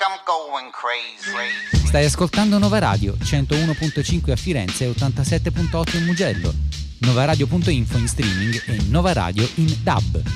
I'm going crazy. Stai ascoltando Nova Radio, 101.5 a Firenze e 87.8 in Mugello. Novaradio.info in streaming e Nova Radio in DAB.